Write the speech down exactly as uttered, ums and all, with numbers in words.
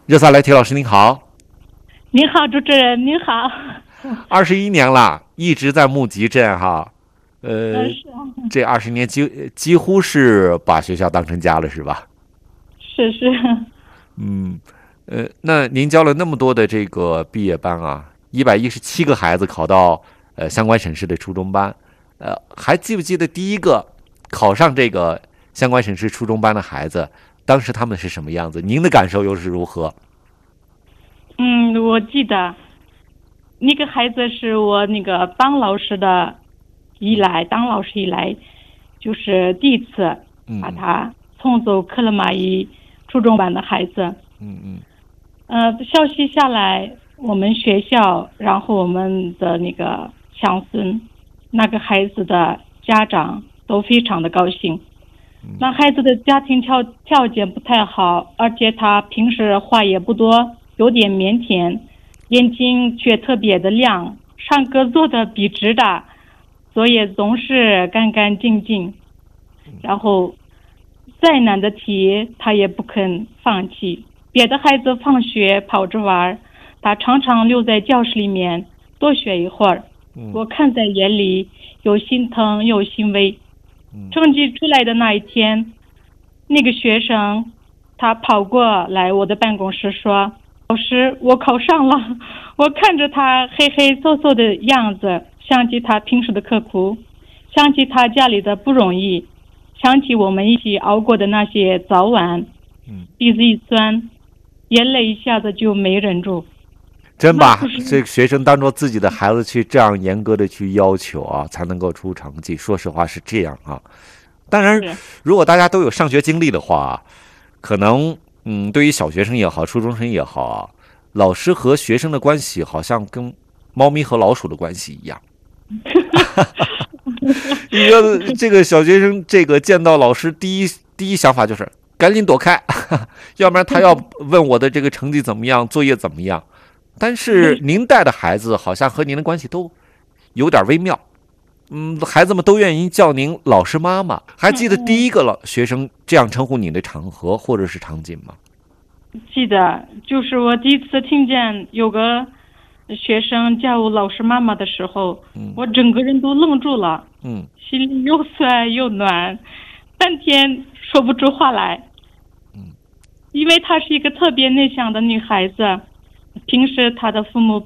热萨莱提老师您好。 您好，主持人您好。 二十一年了，一直在木吉镇哈，呃， 嗯，是啊， 这二十年几几乎是把学校当成家了，是吧？ 是是。 嗯，呃，那您教了那么多的这个毕业班啊，一百一十七个孩子考到呃相关省市的初中班，呃，还记不记得第一个考上这个相关省市初中班的孩子，当时他们是什么样子？您的感受又是如何？ 嗯，我记得那个孩子是我那个当老师的以来，当老师以来，就是第一次把嗯他送走克勒玛依初中班的孩子。 嗯嗯呃，消息下来，我们学校，然后我们的那个乡村，那个孩子的家长都非常的高兴。那孩子的家庭条条件不太好，而且他平时话也不多，有点腼腆，眼睛却特别的亮，上课做的笔直的，作业总是干干净净。然后再难的题他也不肯放弃。别的孩子放学跑着玩，他常常留在教室里面多学一会儿。 嗯我看在眼里，又心疼又欣慰。 嗯成绩出来的那一天，那个学生他跑过来我的办公室说：老师，我考上了。我看着他黑黑瘦瘦的样子，想起他平时的刻苦，想起他家里的不容易，想起我们一起熬过的那些早晚， 嗯， 鼻子一酸，眼泪一下子就没忍住。 真把那不是。 这个学生当做自己的孩子去这样严格的去要求啊，才能够出成绩。说实话是这样啊。当然， 是如果大家都有上学经历的话，可能嗯，对于小学生也好，初中生也好啊，老师和学生的关系好像跟猫咪和老鼠的关系一样。一个这个小学生，这个见到老师第一第一想法就是赶紧躲开，要不然他要问我的这个成绩怎么样，作业怎么样。但是您带的孩子好像和您的关系都有点微妙，嗯，孩子们都愿意叫您老师妈妈。还记得第一个老学生这样称呼你的场合或者是场景吗？ 记得，就是我第一次听见有个学生叫我老师妈妈的时候， 嗯我整个人都愣住了， 嗯心里又酸又暖，半天说不出话来。 嗯， 因为她是一个特别内向的女孩子，平时她的父母